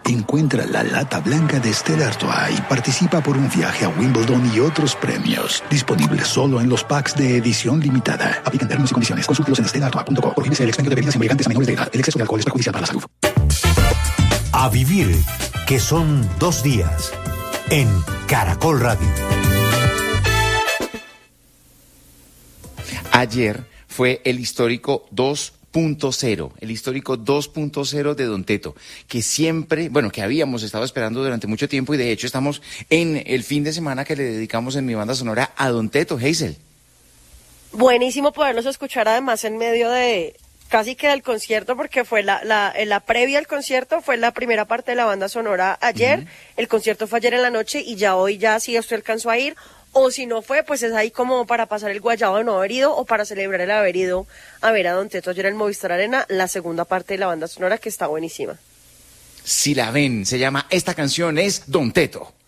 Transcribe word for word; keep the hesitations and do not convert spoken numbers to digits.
Encuentra la lata blanca de Stella Artois y participa por un viaje a Wimbledon y otros premios. Disponible solo en los packs de edición limitada. Aplican términos y condiciones. Consúltelos en stella artois punto co. Prohíbese el expendio de bebidas embriagantes a menores de edad. El exceso de alcohol es perjudicial para la salud. A vivir, que son dos días. En Caracol Radio. Ayer fue el histórico dos punto cero, el histórico dos punto cero de Don Teto, que siempre, bueno, que habíamos estado esperando durante mucho tiempo y de hecho estamos en el fin de semana que le dedicamos en mi banda sonora a Don Teto. Hazel. Buenísimo poderlos escuchar además en medio de casi que del concierto, porque fue la, la, la previa al concierto, fue la primera parte de la banda sonora ayer, uh-huh. El concierto fue ayer en la noche y ya hoy ya sí usted alcanzó a ir, o si no fue, pues es ahí como para pasar el guayabo de no haber ido o para celebrar el haber ido a ver a Don Teto ayer en Movistar Arena, la segunda parte de la banda sonora que está buenísima. Si la ven, se llama, esta canción es Don Teto.